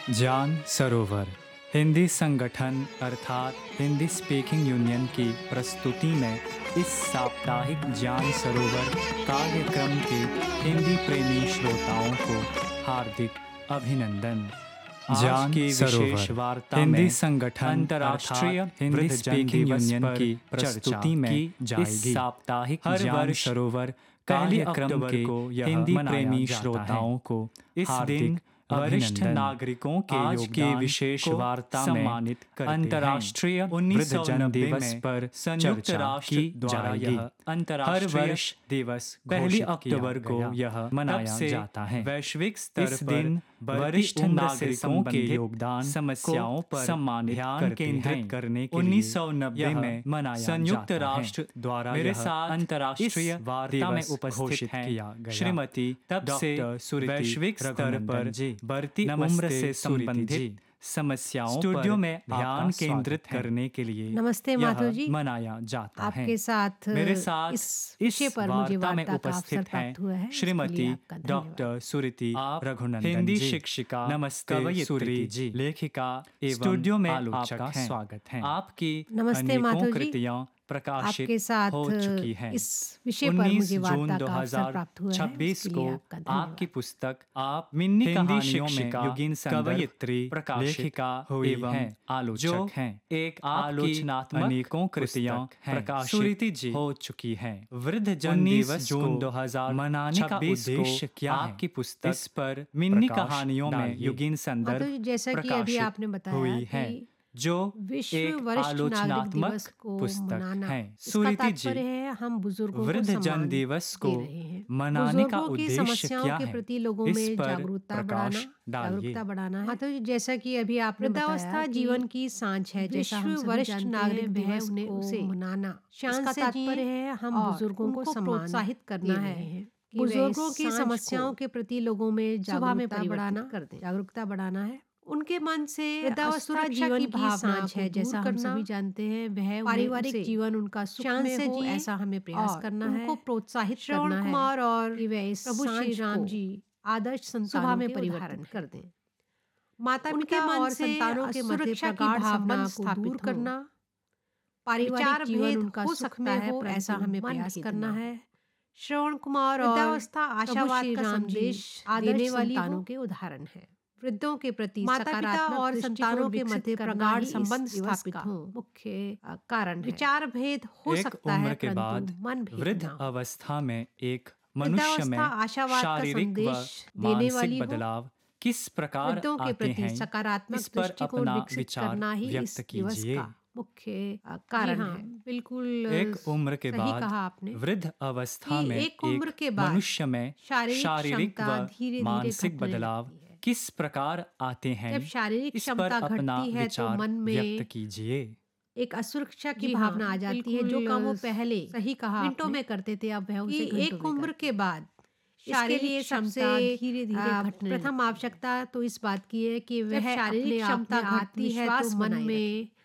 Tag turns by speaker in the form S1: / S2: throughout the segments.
S1: ज्ञान सरोवर हिंदी संगठन अर्थात हिंदी स्पीकिंग यूनियन की प्रस्तुति में इस साप्ताहिक ज्ञान सरोवर कार्यक्रम के हिंदी प्रेमी श्रोताओं को हार्दिक अभिनंदन। ज्ञान की विशेष वार्ता हिंदी संगठन अंतर्राष्ट्रीय हिंदी स्पीकिंग यूनियन की प्रस्तुति में की जाएगी। साप्ताहिक हर वर्ष सरोवर कार्यक्रम के हिंदी प्रेमी श्रोताओं को इस दिन वरिष्ठ नागरिकों के आज की विशेष वार्ता में सम्मानित करते हैं। अंतर्राष्ट्रीय वृद्धजन दिवस पर संयुक्त राष्ट्र द्वारा यह अंतर्राष्ट्रीय दिवस 1 अक्टूबर को यह मनाया जाता है। वैश्विक स्तर पर वरिष्ठ नागरिकों के योगदान समस्याओं पर सम्मानित ध्यान केंद्रित करने के लिए 1990 में मनाया संयुक्त राष्ट्र द्वारा मेरे साथ अंतर्राष्ट्रीय वार्ता में उपस्थित हैं श्रीमती तब से वैश्विक स्तर पर बढ़ती उम्र से संबंधित समस्याओं स्टूडियो में ध्यान केंद्रित करने के लिए
S2: नमस्ते माधव जी
S1: मनाया जाता है।
S2: आपके साथ
S1: मेरे साथ
S2: इस विषय पर मुझे
S1: वार्ता में
S2: वार्ता का अवसर
S1: उपस्थित
S2: प्राप्त हुआ है।
S1: हैं श्रीमती
S2: इसके लिए आपका
S1: डॉक्टर सुरीति रघुनंदन
S2: हिंदी
S1: जी, शिक्षिका नमस्ते सुरीति जी, लेखिका एवं स्टूडियो में आपका स्वागत है। आपकी
S2: नमस्ते
S1: अनेकों
S2: माधव जी,
S1: कृतियां प्रकाशित
S2: आपके साथ
S1: हो चुकी हैं।
S2: इस विषय पर
S1: 19
S2: मुझे
S1: जून
S2: वार्ता का अवसर प्राप्त हुआ है।
S1: 2026
S2: इसके
S1: को
S2: लिए आपका धन्यवाद।
S1: आपकी पुस्तक आप मिन्नी कहानियों में युगिन कवयित्री लेखिका हुई एवं आलोचक हैं। एक आलोचनात्मक अनेकों कृतियां प्रकाशित हो चुकी हैं। वृद्ध जन दिवस जून 2000 मनाने का उद्देश्य क्या है? आपकी पुस्तक इस पर मिन्नी कहानियों में युगिन संदर्भ
S2: माधव जी, जैसा कि अभी आपने बताया
S1: हुई है
S2: कि
S1: जो
S2: विश्व
S1: एक
S2: वरिष्ठ नागरिक
S1: आलोचनात्मक
S2: दिवस को
S1: पुस्तक
S2: मनाना
S1: है।
S2: इसका
S1: सुरीति
S2: तात्पर्य
S1: जी,
S2: है हम बुजुर्गों को
S1: वृद्ध जन
S2: सम्मान
S1: दिवस को
S2: दे रहे हैं।
S1: मनाने का
S2: बुजुर्गों की
S1: उद्देश्य
S2: समस्याओं
S1: क्या
S2: के
S1: है?
S2: प्रति लोगों
S1: इस
S2: में
S1: पर
S2: जागरूकता
S1: प्रकाश डालिए।
S2: जागरूकता बढ़ाना है। माधव जी, जैसा कि अभी आपने
S3: वृद्धावस्था
S2: बताया
S3: जीवन
S2: की सांझ है, जैसा हम
S3: विश्व
S2: सभी
S3: वरिष्ठ
S2: जानते
S3: नागरिक
S2: हैं,
S3: दिवस
S2: उन्हें
S3: को
S2: उसे मनाना
S3: शान
S2: इसका
S3: से
S2: तात्पर्य
S3: जिए
S2: है हम
S3: और
S2: बुजुर्गों को
S3: उनको
S2: प्रोत्साहित करना
S3: दे
S2: है
S3: रहे हैं
S2: कि वे बुजुर्गों
S3: इस
S2: की
S3: सांझ
S2: समस्याओं
S3: को
S2: के प्रति लोगों में
S3: सुबह में
S2: जागरूकता बढ़ाना है। उनके मन से
S3: वृद्धावस्था
S2: वृद्धावस्था
S3: जीवन
S2: जीवन
S3: की
S2: की
S3: भावना
S2: सांझ
S3: को
S2: है,
S3: दूर
S2: जैसा हम
S3: करना,
S2: सभी जानते हैं। वह
S3: पारिवारिक
S2: उसे
S3: जीवन उनका सुख
S2: शान
S3: में
S2: से
S3: हो,
S2: जिए,
S3: ऐसा हमें प्रयास
S2: और
S3: करना
S2: उनको
S3: है।
S2: प्रोत्साहित
S3: श्रवण
S2: करना है
S3: कुमार और
S2: कि वे इस
S3: प्रभु
S2: सांझ
S3: श्री राम
S2: को
S3: जी
S2: आदर्श
S3: सुबह
S2: संतानों
S3: में
S2: के
S3: परिवर्तित
S2: उदाहरण
S3: कर
S2: कर
S3: दें।
S2: दें। माता
S3: उनके
S2: पिता
S3: मन
S2: और
S3: से
S2: संतानों के मध्य
S3: सुरक्षा की
S2: प्रगाढ़
S3: भावना
S2: संबंध
S3: को
S2: स्थापित
S3: दूर
S2: करना,
S3: करना,
S2: पारिवारिक
S3: विचार
S2: जीवन
S3: भेद
S2: उनका
S3: हो
S2: सुख
S3: सकता
S2: में
S3: है,
S2: हो, ऐसा
S3: परंतु
S2: हमें
S3: मन
S2: प्रयास
S3: भेद
S2: करना
S3: ना।
S2: है। श्रवण कुमार और
S3: वृद्धावस्था
S2: प्रभु
S3: आशावाद
S2: श्री
S3: का
S2: राम जी
S3: संदेश
S2: देने
S3: देने
S2: वाली
S3: वाली
S2: संतानों
S3: हो।
S2: के उदाहरण है। वृद्धों के प्रति
S3: माता पिता
S2: सकारात्मक
S3: और संतानों के मध्य
S2: प्रगाढ़
S3: प्रगाढ़
S2: संबंध
S3: संबंध
S2: स्थापित
S3: का
S2: हो मुख्य कारण है।
S3: विचार भेद हो
S1: एक
S3: सकता
S1: उम्र
S3: है,
S1: के
S3: परंतु
S1: बाद
S2: मन भेद
S1: वृद्ध
S2: ना हो।
S1: अवस्था में एक मनुष्य में
S2: वृद्धावस्था आशावाद का
S1: शारीरिक व
S2: संदेश देने वाली
S1: मानसिक
S2: हो।
S1: बदलाव किस प्रकार
S2: वृद्धों के
S1: आते
S2: प्रति
S1: हैं,
S2: सकारात्मक
S1: इस पर
S2: दृष्टिकोण
S1: अपना
S2: विकसित
S1: विचार
S2: करना ही
S1: व्यक्त
S2: इस दिवस
S1: कीजिए।
S2: का मुख्य कारण
S3: हाँ,
S2: है। बिल्कुल
S1: एक उम्र के
S2: सही
S1: बाद
S2: कहा आपने
S1: वृद्ध अवस्था
S2: कि
S1: में
S2: एक उम्र के बाद
S1: मनुष्य में शारीरिक
S2: क्षमता
S1: व
S2: धीरे-धीरे
S1: मानसिक
S2: घटने
S1: बदलाव
S2: लगती है।
S1: किस प्रकार आते हैं,
S2: जब शारीरिक
S1: इस पर
S2: क्षमता
S1: अपना
S2: घटती है तो
S1: विचार
S2: मन में
S1: व्यक्त कीजिए।
S2: एक असुरक्षा की
S3: जी
S2: भावना
S3: हाँ,
S2: आ जाती है। जो
S3: बिल्कुल
S2: काम वो पहले
S3: सही कहा
S2: मिनटों
S3: आपने
S2: में करते थे, अब वह उसे
S3: कि
S2: घंटों
S3: एक
S2: में
S3: उम्र
S2: करते
S3: के
S2: हैं।
S3: बाद
S2: इसके
S3: शारीरिक
S2: लिए
S3: क्षमता
S2: सबसे
S3: धीरे-धीरे घटने
S2: प्रथम
S3: लगती है।
S2: आवश्यकता तो इस बात की है कि
S3: जब
S2: वह
S3: शारीरिक
S2: अपने आप
S3: क्षमता
S2: में
S3: घटती है तो
S2: आत्मविश्वास
S3: मन
S2: बनाए
S3: में
S2: रखे।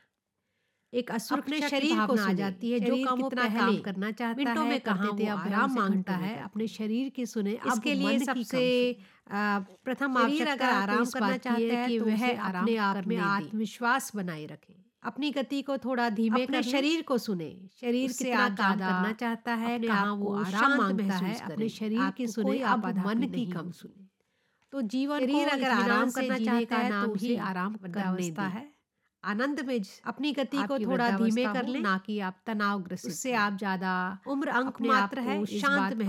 S2: एक
S3: अपने
S2: असुरक्षा की
S3: शरीर को
S2: भावना आ
S3: सुने।
S2: जाती है। जो
S3: शरीर
S2: काम वो
S3: कितना
S2: पहले
S3: काम करना चाहता
S2: मिनटों
S3: है,
S2: में
S3: कहाँ
S2: करते थे,
S3: वो
S2: अब
S3: आराम
S2: आराम
S3: से
S2: मांगता
S3: घंटों में
S2: है
S3: करते
S2: अपने शरीर की सुने।
S3: इसके
S2: अब
S3: लिए
S2: मन की
S3: सबसे
S2: प्रथम
S3: शरीर
S2: आवश्यकता
S3: अगर आराम
S2: तो इस
S3: करना
S2: बात की
S3: चाहता है
S2: कि
S3: तो
S2: वह
S3: उसे
S2: अपने
S3: आराम
S2: आप में
S3: करने दे।
S2: आत्मविश्वास बनाए रखे। अपनी गति को थोड़ा धीमे
S3: अपने
S2: करना,
S3: शरीर
S2: को सुने। शरीर
S3: उससे
S2: कितना
S3: आप
S2: काम
S3: ज्यादा
S2: करना चाहता है,
S3: अपने
S2: कहाँ
S3: आप
S2: वो
S3: को
S2: आराम
S3: शांत
S2: मांगता है,
S3: महसूस
S2: अपने
S3: करें।
S2: शरीर की
S3: आपको
S2: सुने।
S3: कोई
S2: अब
S3: आपाधापी
S2: मन की
S3: नहीं
S2: कम
S3: हो।
S2: सुने। तो जीवन
S3: शरीर
S2: को
S3: अगर
S2: इत्मीनान
S3: आराम
S2: से
S3: करना
S2: जीने
S3: चाहता
S2: का
S3: है तो
S2: नाम
S3: उसे
S2: ही
S3: आराम
S2: करने
S3: वृद्धावस्था
S2: दे।
S3: है।
S2: आनंद में अपनी गति को
S3: आपकी
S2: थोड़ा धीमे
S3: वृद्धावस्था
S2: कर
S3: हो,
S2: लें, ना कि आप तनावग्रसित
S3: उससे
S2: हो।
S3: आप ज्यादा
S2: उम्र अंक
S3: अपने
S2: मात्र
S3: आप
S2: है,
S3: को इस
S2: शांत
S3: बात